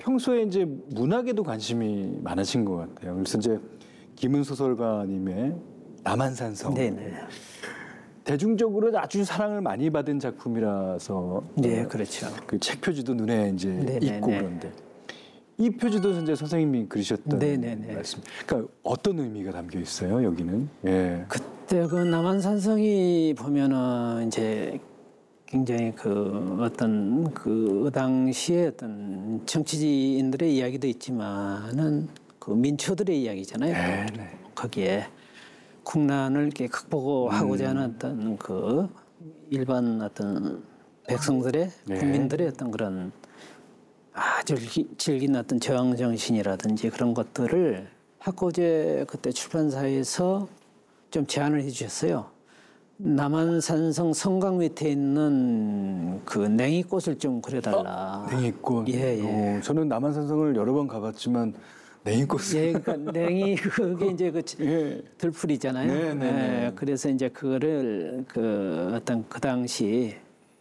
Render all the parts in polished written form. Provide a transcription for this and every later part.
평소에 이제 문학에도 관심이 많으신 것 같아요. 그래서 이제 김은 소설가님의 남한산성. 네네. 대중적으로 아주 사랑을 많이 받은 작품이라서 네, 그렇죠. 그 책 표지도 눈에 이제 네네네. 있고 그런데 이 표지도 이제 선생님이 그리셨던 네네네. 말씀. 그러니까 어떤 의미가 담겨 있어요 여기는? 예. 그때 그 남한산성이 보면은 이제 굉장히 그 어떤 그 당시에 어떤 정치인들의 이야기도 있지만은 그 민초들의 이야기잖아요. 네. 거기에 국난을 이렇게 극복하고자 하는 어떤 그 일반 어떤 백성들의 네. 국민들의 어떤 그런 아주 질긴 어떤 저항 정신이라든지 그런 것들을 학고제 그때 출판사에서 좀 제안을 해주셨어요. 남한산성 성곽 밑에 있는 그 냉이꽃을 좀 그려달라. 냉이꽃. 예. 저는 남한산성을 여러 번 가봤지만 냉이꽃을. 예, 그러니까 냉이 그게 이제 그 예. 들풀이잖아요. 네네네. 예, 그래서 이제 그거를 그 어떤 그 당시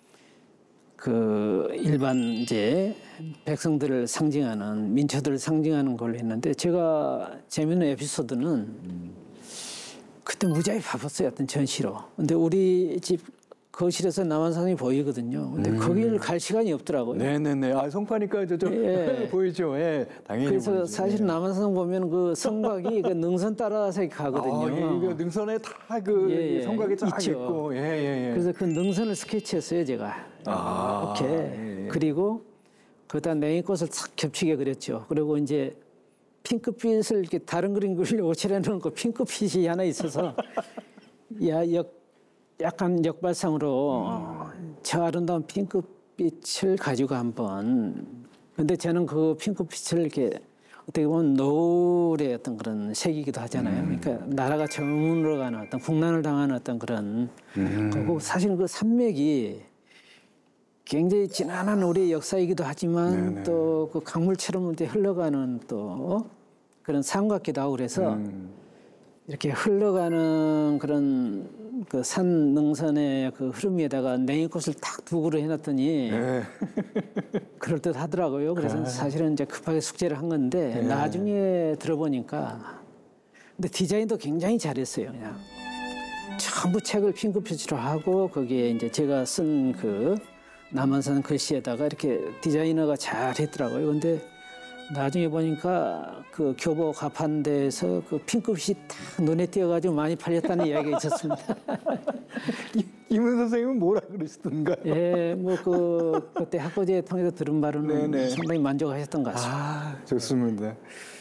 그 일반 이제 백성들을 상징하는 민초들을 상징하는 걸로 했는데 제가 재밌는 에피소드는 그때 무지하게 바빴어요. 어떤 전시로. 근데 우리 집 거실에서 남한산성이 보이거든요. 근데 거기를 갈 시간이 없더라고요. 네네네. 아 성파니까 저 예. 보이죠. 예. 당연히. 그래서 보이죠. 사실 남한산성 보면 그 성곽이 그 능선 따라서 이렇게 가거든요. 이거 능선에 다 그 성곽이 쫙 있죠. 있고. 예. 그래서 그 능선을 스케치했어요, 제가. 이렇게. 그리고 거기다 냉이꽃을 싹 겹치게 그렸죠. 그리고 이제 핑크빛을 이렇게 다른 그림 그리려고 칠해놓은 그 핑크빛이 하나 있어서 약간 역발상으로 저 아름다운 핑크빛을 가지고 한번. 근데 저는 그 핑크빛을 이렇게 어떻게 보면 노을의 어떤 그런 색이기도 하잖아요. 그러니까 나라가 저물어 가는 어떤 국난을 당하는 어떤 그런 그리고 사실 그 산맥이 굉장히 지난한 우리의 역사이기도 하지만 또 그 강물처럼 이렇게 흘러가는 또 그런 산 같기도 하고 그래서 이렇게 흘러가는 그런 그 산 능선의 그 흐름에다가 냉이꽃을 딱 두 그루 해놨더니 그럴 듯 하더라고요. 그래서 사실은 이제 급하게 숙제를 한 건데 나중에 들어보니까 근데 디자인도 굉장히 잘했어요. 그냥 전부 책을 핑크빛으로 하고 거기에 이제 제가 쓴 그 남한산 글씨에다가 이렇게 디자이너가 잘 했더라고요. 근데 나중에 보니까 그 교보 가판대에서 그 핑크빛이 딱 눈에 띄어가지고 많이 팔렸다는 이야기가 있었습니다. 김은 선생님은 뭐라 그러시던가요? 예, 뭐 그때 학고제 통해서 들은 바로는 상당히 만족하셨던 것 같습니다. 아, 좋습니다.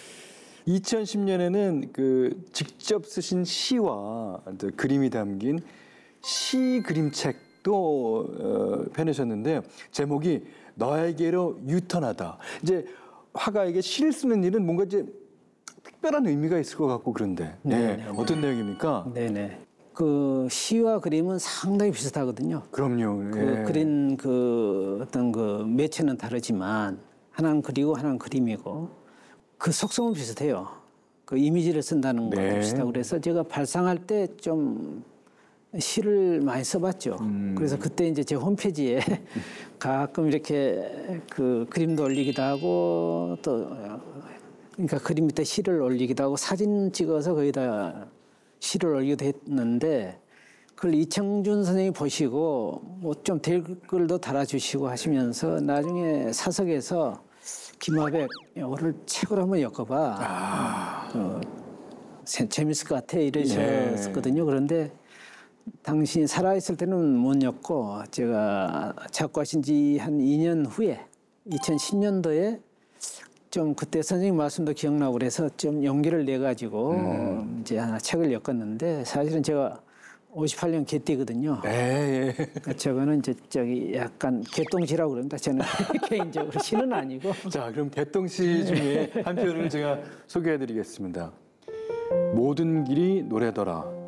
2010년에는 그 직접 쓰신 시와 그림이 담긴 시 그림책도 펴내셨는데요. 제목이 너에게로 유턴하다. 이제 화가에게 시를 쓰는 일은 뭔가 이제 특별한 의미가 있을 것 같고 그런데 어떤 내용입니까? 네네. 그 시와 그림은 상당히 비슷하거든요. 그럼요. 그 그린 그 어떤 그 매체는 다르지만 하나는 그리고 하나는 그림이고 그 속성은 비슷해요. 그 이미지를 쓴다는 것도 비슷하고 그래서 제가 발상할 때 좀 시를 많이 써봤죠. 그래서 그때 이제 제 홈페이지에 가끔 이렇게 그 그림도 올리기도 하고 또 그러니까 그림 밑에 시를 올리기도 하고 사진 찍어서 거기다 시를 올리기도 했는데 그걸 이청준 선생님이 보시고 뭐 좀 댓글도 달아주시고 하시면서 나중에 사석에서 김화백 오늘 책으로 한번 엮어봐. 재밌을 것 같아 이러셨거든요. 그런데 당신이 살아있을 때는 못 엮고 제가 작고하신 지 한 2년 후에 2010년도에 좀 그때 선생님 말씀도 기억나고 그래서 좀 용기를 내 가지고 이제 하나 책을 엮었는데 사실은 제가 58년 개띠거든요. 그러니까 저거는 이제 저기 약간 개똥시라고 그럽니다. 저는 개인적으로 시는 아니고. 자, 그럼 개똥시 중에 한 편을 제가 소개해드리겠습니다. 모든 길이 노래더라.